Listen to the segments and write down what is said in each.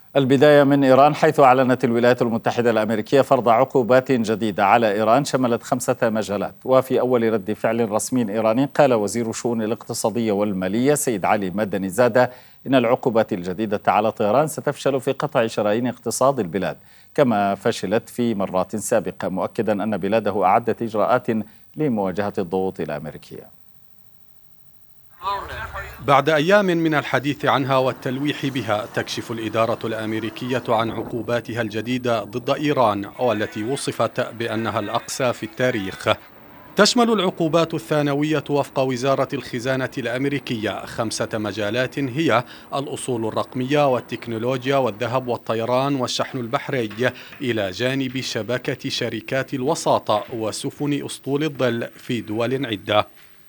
البداية من إيران، حيث أعلنت الولايات المتحدة الأمريكية فرض عقوبات جديدة على إيران شملت 5 مجالات. وفي أول رد فعل رسمي إيراني قال وزير الشؤون الاقتصادية والمالية سيد علي مدني زادة إن العقوبات الجديدة على طهران ستفشل في قطع شرايين اقتصاد البلاد كما فشلت في مرات سابقة، مؤكدا أن بلاده أعدت إجراءات لمواجهة الضغوط الأمريكية. بعد أيام من الحديث عنها والتلويح بها، تكشف الإدارة الأمريكية عن عقوباتها الجديدة ضد إيران، والتي وصفت بأنها الأقسى في التاريخ. تشمل العقوبات الثانوية وفق وزارة الخزانة الأمريكية 5 مجالات هي الأصول الرقمية والتكنولوجيا والذهب والطيران والشحن البحري، إلى جانب شبكة شركات الوساطة وسفن أسطول الظل في دول عدة.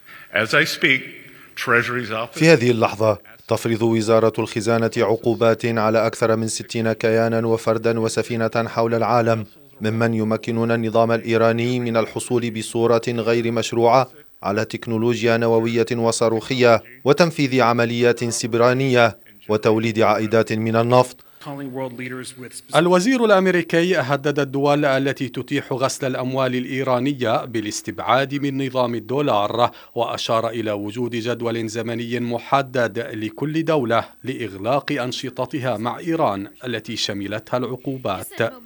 في هذه اللحظة تفرض وزارة الخزانة عقوبات على أكثر من 60 كيانا وفردا وسفينة حول العالم ممن يمكنون النظام الإيراني من الحصول بصورة غير مشروعة على تكنولوجيا نووية وصاروخية وتنفيذ عمليات سبرانية وتوليد عائدات من النفط. الوزير الأمريكي هدد الدول التي تتيح غسل الأموال الإيرانية بالاستبعاد من نظام الدولار، وأشار إلى وجود جدول زمني محدد لكل دولة لإغلاق أنشطتها مع إيران التي شملتها العقوبات.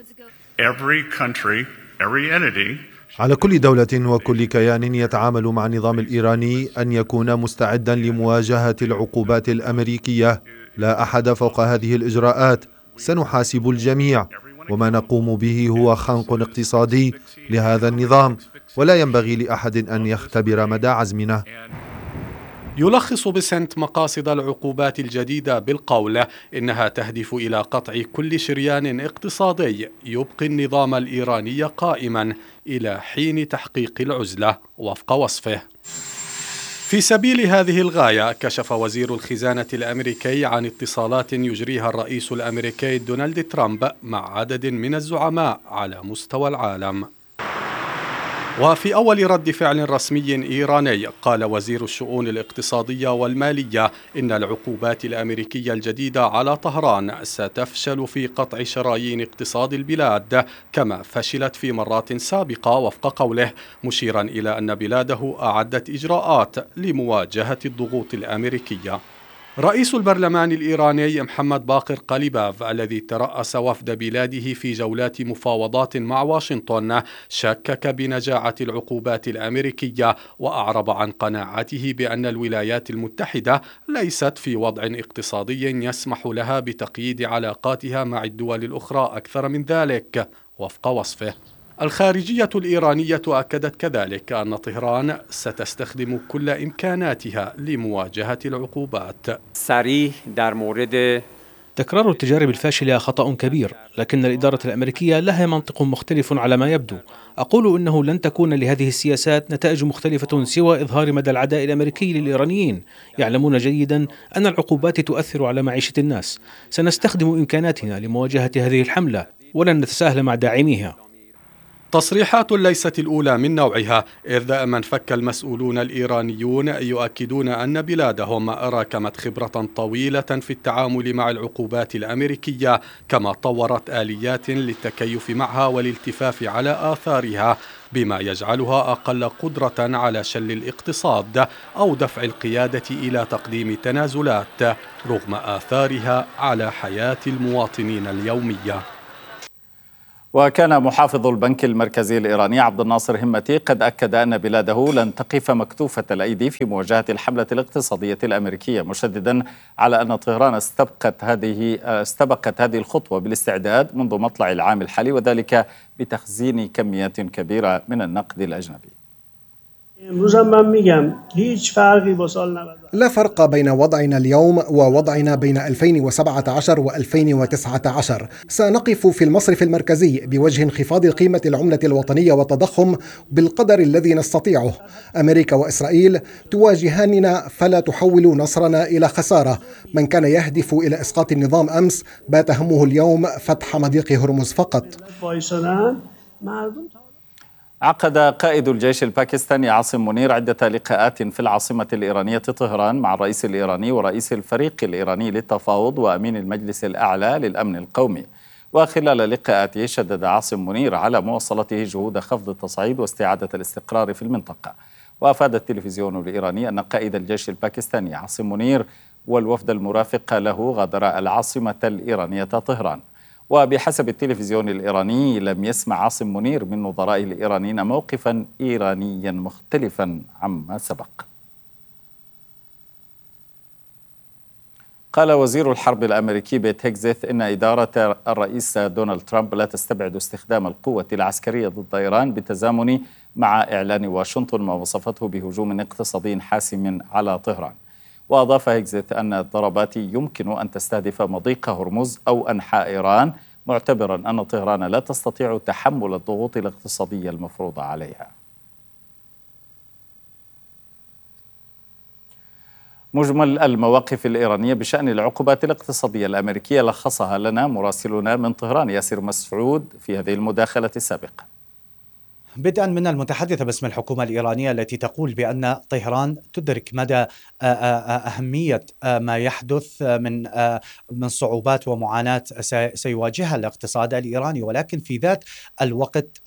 على كل دولة وكل كيان يتعامل مع النظام الإيراني أن يكون مستعدا لمواجهة العقوبات الأمريكية. لا أحد فوق هذه الإجراءات، سنحاسب الجميع، وما نقوم به هو خنق اقتصادي لهذا النظام، ولا ينبغي لأحد أن يختبر مدى عزمنا. يلخص بسنت مقاصد العقوبات الجديدة بالقول إنها تهدف إلى قطع كل شريان اقتصادي يبقي النظام الإيراني قائما إلى حين تحقيق العزلة وفق وصفه. في سبيل هذه الغاية، كشف وزير الخزانة الأمريكي عن اتصالات يجريها الرئيس الأمريكي دونالد ترامب مع عدد من الزعماء على مستوى العالم. وفي أول رد فعل رسمي إيراني قال وزير الشؤون الاقتصادية والمالية إن العقوبات الأمريكية الجديدة على طهران ستفشل في قطع شرايين اقتصاد البلاد كما فشلت في مرات سابقة وفق قوله، مشيرا إلى أن بلاده أعدت إجراءات لمواجهة الضغوط الأمريكية. رئيس البرلمان الإيراني محمد باقر قليباف الذي ترأس وفد بلاده في جولات مفاوضات مع واشنطن شكك بنجاعة العقوبات الأمريكية، وأعرب عن قناعته بأن الولايات المتحدة ليست في وضع اقتصادي يسمح لها بتقييد علاقاتها مع الدول الأخرى أكثر من ذلك وفق وصفه. الخارجية الإيرانية أكدت كذلك أن طهران ستستخدم كل إمكاناتها لمواجهة العقوبات. تكرار التجارب الفاشلة خطأ كبير، لكن الإدارة الأمريكية لها منطق مختلف على ما يبدو. أقول إنه لن تكون لهذه السياسات نتائج مختلفة سوى إظهار مدى العداء الأمريكي للإيرانيين. يعلمون جيدا أن العقوبات تؤثر على معيشة الناس. سنستخدم إمكاناتنا لمواجهة هذه الحملة ولن نتساهل مع داعميها. تصريحات ليست الأولى من نوعها، إذ من فك المسؤولون الإيرانيون يؤكدون أن بلادهم راكمت خبرة طويلة في التعامل مع العقوبات الأمريكية، كما طورت آليات للتكيف معها والالتفاف على آثارها، بما يجعلها أقل قدرة على شل الاقتصاد أو دفع القيادة إلى تقديم تنازلات رغم آثارها على حياة المواطنين اليومية. وكان محافظ البنك المركزي الإيراني عبد الناصر همتي قد أكد أن بلاده لن تقف مكتوفة الأيدي في مواجهة الحملة الاقتصادية الأمريكية، مشددا على أن طهران استبقت هذه الخطوة بالاستعداد منذ مطلع العام الحالي، وذلك بتخزين كميات كبيرة من النقد الأجنبي. لا فرق بين وضعنا اليوم ووضعنا بين 2017 و2019. سنقف في المصرف المركزي بوجه انخفاض قيمة العملة الوطنية والتضخم بالقدر الذي نستطيعه. أمريكا وإسرائيل تواجهاننا، فلا تحولوا نصرنا إلى خسارة. من كان يهدف إلى إسقاط النظام أمس بات همه اليوم فتح مضيق هرمز فقط. عقد قائد الجيش الباكستاني عاصم منير عدة لقاءات في العاصمة الإيرانية طهران مع الرئيس الإيراني ورئيس الفريق الإيراني للتفاوض وأمين المجلس الأعلى للأمن القومي. وخلال لقاءاته شدد عاصم منير على مواصلته جهود خفض التصعيد واستعادة الاستقرار في المنطقة. وأفاد التلفزيون الإيراني أن قائد الجيش الباكستاني عاصم منير والوفد المرافق له غادر العاصمة الإيرانية طهران. وبحسب التلفزيون الإيراني لم يسمع عاصم منير من نظرائه الإيرانيين موقفا إيرانيا مختلفا عما سبق. قال وزير الحرب الأمريكي بيت هيكزث إن إدارة الرئيس دونالد ترامب لا تستبعد استخدام القوة العسكرية ضد إيران بالتزامن مع إعلان واشنطن ما وصفته بهجوم اقتصادي حاسم على طهران. وأضاف هيكزث أن الضربات يمكن أن تستهدف مضيق هرمز أو أنحاء إيران، معتبرا أن طهران لا تستطيع تحمل الضغوط الاقتصادية المفروضة عليها. مجمل المواقف الإيرانية بشأن العقوبات الاقتصادية الأمريكية لخصها لنا مراسلنا من طهران ياسر مسعود في هذه المداخلة السابقة. بدءا من المتحدثة باسم الحكومة الإيرانية التي تقول بأن طهران تدرك مدى أهمية ما يحدث من صعوبات ومعاناة سيواجهها الاقتصاد الإيراني، ولكن في ذات الوقت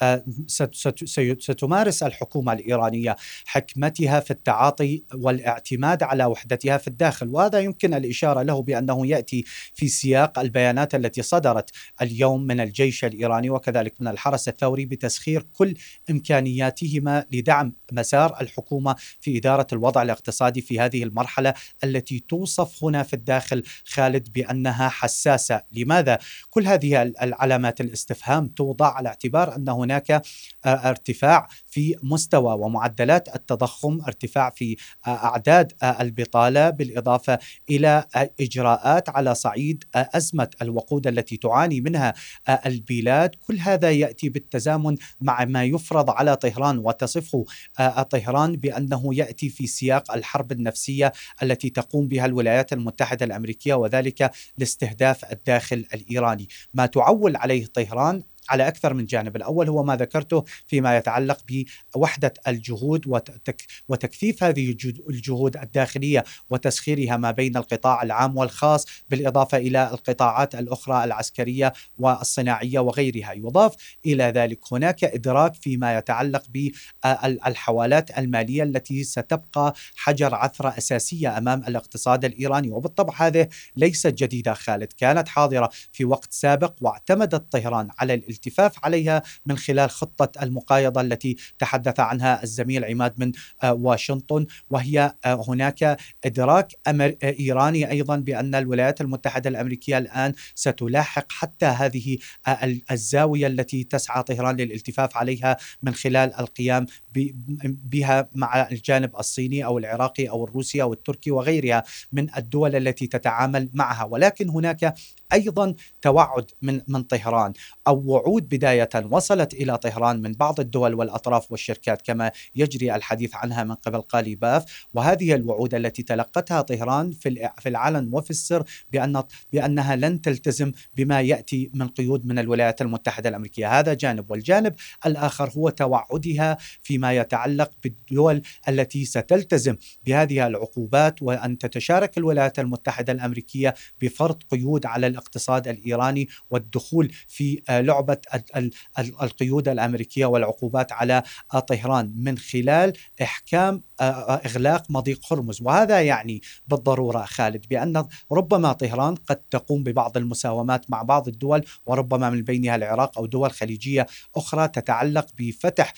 ستمارس الحكومة الإيرانية حكمتها في التعاطي والاعتماد على وحدتها في الداخل، وهذا يمكن الإشارة له بأنه يأتي في سياق البيانات التي صدرت اليوم من الجيش الإيراني وكذلك من الحرس الثوري بتسخير كل إمكانياتهما لدعم مسار الحكومة في إدارة الوضع الاقتصادي في هذه المرحلة التي توصف هنا في الداخل خالد بأنها حساسة. لماذا؟ كل هذه العلامات الاستفهام توضع على اعتبار أن هناك ارتفاع في مستوى ومعدلات التضخم، ارتفاع في أعداد البطالة، بالإضافة إلى إجراءات على صعيد أزمة الوقود التي تعاني منها البلاد. كل هذا يأتي بالتزامن مع ما يفرض على طهران، وتصفه طهران بأنه يأتي في سياق الحرب النفسية التي تقوم بها الولايات المتحدة الأمريكية، وذلك لاستهداف الداخل الإيراني. ما تعول عليه طهران على أكثر من جانب. الأول هو ما ذكرته فيما يتعلق بوحدة الجهود وتكثيف هذه الجهود الداخلية وتسخيرها ما بين القطاع العام والخاص، بالإضافة إلى القطاعات الأخرى العسكرية والصناعية وغيرها. يضاف إلى ذلك هناك إدراك فيما يتعلق بالحوالات المالية التي ستبقى حجر عثرة أساسية أمام الاقتصاد الإيراني، وبالطبع هذه ليست جديدة خالد، كانت حاضرة في وقت سابق واعتمدت طهران على الالتفاف عليها من خلال خطة المقايضة التي تحدث عنها الزميل عماد من واشنطن، وهي هناك إدراك إيراني أيضا بأن الولايات المتحدة الأمريكية الآن ستلاحق حتى هذه الزاوية التي تسعى طهران للالتفاف عليها من خلال القيام بها مع الجانب الصيني أو العراقي أو الروسي أو التركي وغيرها من الدول التي تتعامل معها. ولكن هناك أيضا توعد من طهران أو وعود بداية وصلت إلى طهران من بعض الدول والأطراف والشركات كما يجري الحديث عنها من قبل قالي باف، وهذه الوعود التي تلقتها طهران في العلن وفي السر بأنها لن تلتزم بما يأتي من قيود من الولايات المتحدة الأمريكية. هذا جانب، والجانب الآخر هو توعدها فيما يتعلق بالدول التي ستلتزم بهذه العقوبات، وأن تتشارك الولايات المتحدة الأمريكية بفرض قيود على الاقتصاد الإيراني والدخول في لعبة القيود الأمريكية والعقوبات على طهران من خلال إحكام إغلاق مضيق هرمز. وهذا يعني بالضرورة خالد بأن ربما طهران قد تقوم ببعض المساومات مع بعض الدول، وربما من بينها العراق أو دول خليجية أخرى تتعلق بفتح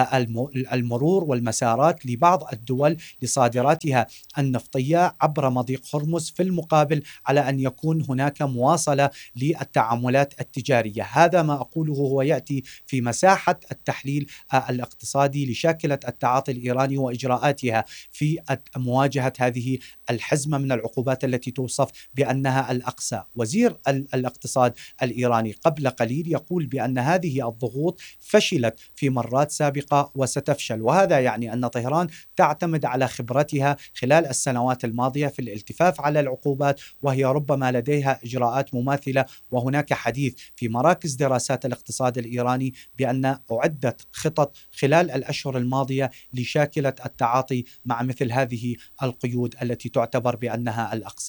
المرور والمسارات لبعض الدول لصادراتها النفطية عبر مضيق هرمز، في المقابل على أن يكون هناك مواصلة للتعاملات التجارية. هذا ما أقوله هو يأتي في مساحة التحليل الاقتصادي لشاكلة التعاطي الإيراني وإجراءاته حكمتها في مواجهة هذه الحزمة من العقوبات التي توصف بأنها الأقصى. وزير الاقتصاد الإيراني قبل قليل يقول بأن هذه الضغوط فشلت في مرات سابقة وستفشل، وهذا يعني أن طهران تعتمد على خبرتها خلال السنوات الماضية في الالتفاف على العقوبات، وهي ربما لديها إجراءات مماثلة. وهناك حديث في مراكز دراسات الاقتصاد الإيراني بأن أعدت خطط خلال الأشهر الماضية لشاكلة التعاطي مع مثل هذه القيود التي تعتبر بأنها الأقصى.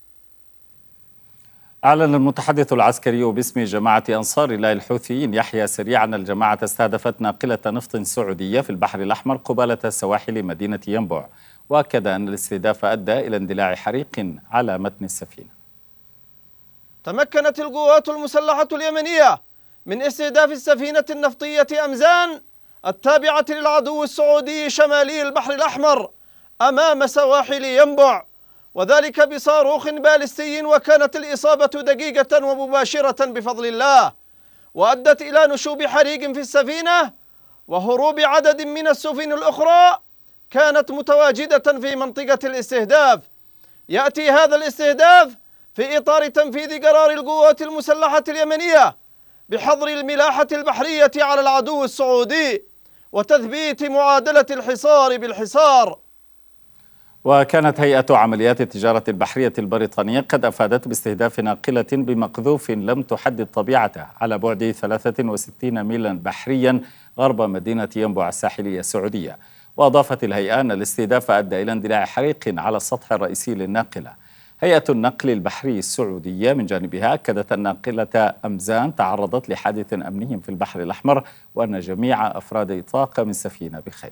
أعلن المتحدث العسكري باسم جماعة أنصار الله الحوثيين يحيى سريع أن الجماعة استهدفت ناقلة نفط سعودية في البحر الأحمر قبالة سواحل مدينة ينبع، وأكد أن الاستهداف أدى إلى اندلاع حريق على متن السفينة. تمكنت القوات المسلحة اليمنية من استهداف السفينة النفطية أمزان التابعة للعدو السعودي شمالي البحر الأحمر أمام سواحل ينبع، وذلك بصاروخ باليستي، وكانت الإصابة دقيقة ومباشرة بفضل الله، وأدت إلى نشوب حريق في السفينة وهروب عدد من السفن الأخرى كانت متواجدة في منطقة الاستهداف. يأتي هذا الاستهداف في إطار تنفيذ قرار القوات المسلحة اليمنية بحظر الملاحة البحرية على العدو السعودي وتثبيت معادلة الحصار بالحصار. وكانت هيئة عمليات التجارة البحرية البريطانية قد أفادت باستهداف ناقلة بمقذوف لم تحدد طبيعته على بعد 63 ميلا بحريا غرب مدينة ينبع الساحلية السعودية. وأضافت الهيئة أن الاستهداف أدى إلى اندلاع حريق على السطح الرئيسي للناقلة. هيئة النقل البحري السعودية من جانبها أكدت أن ناقلة أمزان تعرضت لحادث أمني في البحر الأحمر، وأن جميع أفراد الطاقم السفينة بخير.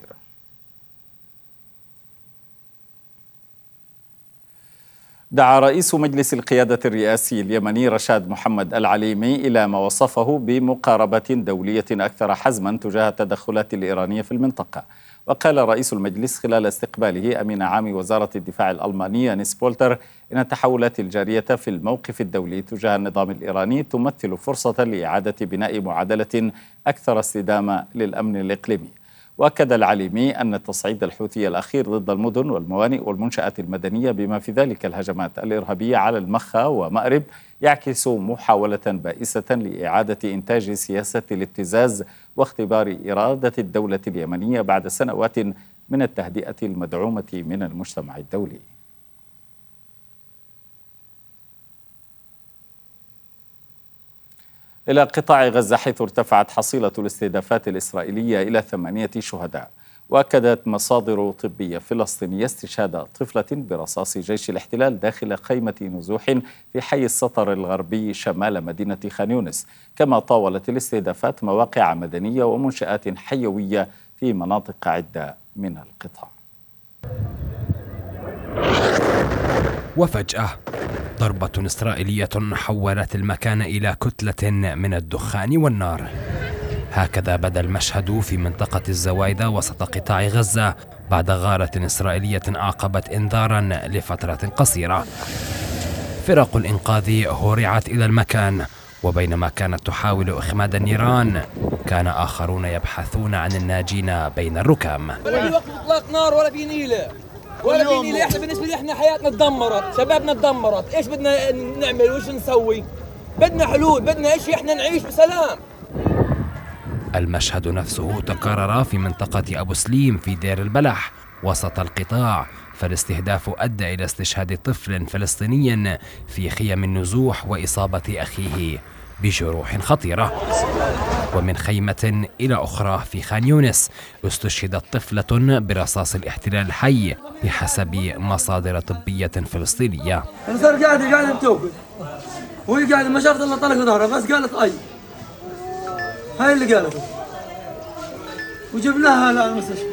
دعا رئيس مجلس القيادة الرئاسي اليمني رشاد محمد العليمي إلى ما وصفه بمقاربة دولية أكثر حزما تجاه التدخلات الإيرانية في المنطقة. وقال رئيس المجلس خلال استقباله أمين عام وزارة الدفاع الألماني يانس بولتر إن التحولات الجارية في الموقف الدولي تجاه النظام الإيراني تمثل فرصة لإعادة بناء معادلة أكثر استدامة للأمن الإقليمي. وأكد العليمي أن التصعيد الحوثي الأخير ضد المدن والموانئ والمنشآت المدنية بما في ذلك الهجمات الإرهابية على المخا ومأرب يعكس محاولة بائسة لإعادة إنتاج سياسة الابتزاز واختبار إرادة الدولة اليمنية بعد سنوات من التهدئة المدعومة من المجتمع الدولي. إلى قطاع غزة، حيث ارتفعت حصيلة الاستهدافات الإسرائيلية إلى 8 شهداء. وأكدت مصادر طبية فلسطينية استشهاد طفلة برصاص جيش الاحتلال داخل خيمة نزوح في حي السطر الغربي شمال مدينة خان يونس. كما طاولت الاستهدافات مواقع مدنية ومنشآت حيوية في مناطق عدة من القطاع. وفجأة ضربة إسرائيلية حولت المكان إلى كتلة من الدخان والنار. هكذا بدا المشهد في منطقة الزوايدة وسط قطاع غزة بعد غارة إسرائيلية أعقبت إنذارا لفترة قصيرة. فرق الإنقاذ هرعت إلى المكان، وبينما كانت تحاول إخماد النيران كان آخرون يبحثون عن الناجين بين الركام. ولا في وقت إطلاق نار ولا في نيلة ولا في نيلة. احنا بالنسبة لي احنا حياتنا تدمرت، شبابنا تدمرت. ايش بدنا نعمل وايش نسوي؟ بدنا حلول، بدنا اشي احنا نعيش بسلام. المشهد نفسه تكرر في منطقة أبو سليم في دير البلح وسط القطاع، فالاستهداف أدى إلى استشهاد طفل فلسطيني في خيم النزوح وإصابة أخيه بجروح خطيرة. ومن خيمة إلى أخرى في خان يونس استشهدت طفلة برصاص الاحتلال الحي بحسب مصادر طبية فلسطينية. صار قاعد متوقف وهي قاعدة ما شافت إلا طلق ظهرها، بس قالت أي هاي اللي قالته وجبناها للمستشفى.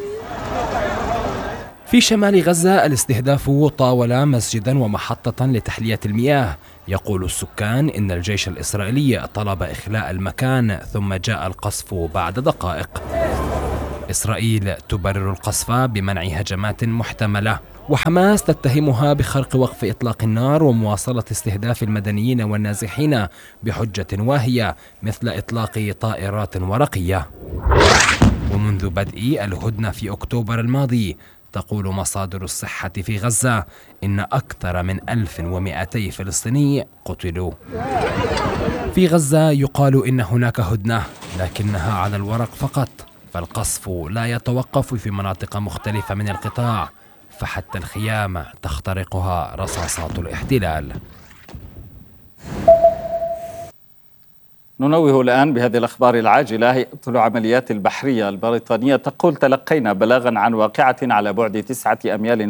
في شمال غزة الاستهداف طاول مسجدا ومحطة لتحلية المياه. يقول السكان إن الجيش الإسرائيلي طلب إخلاء المكان ثم جاء القصف بعد دقائق. إسرائيل تبرر القصف بمنع هجمات محتملة، وحماس تتهمها بخرق وقف إطلاق النار ومواصلة استهداف المدنيين والنازحين بحجة واهية مثل إطلاق طائرات ورقية. ومنذ بدء الهدنة في أكتوبر الماضي تقول مصادر الصحة في غزة إن أكثر من 1200 فلسطيني قتلوا. في غزة يقال إن هناك هدنة، لكنها على الورق فقط، فالقصف لا يتوقف في مناطق مختلفة من القطاع، فحتى الخيام تخترقها رصاصات الاحتلال. ننوه الآن بهذه الأخبار العاجلة. هيئة العمليات البحرية البريطانية تقول: تلقينا بلاغا عن واقعة على بعد 9 أميال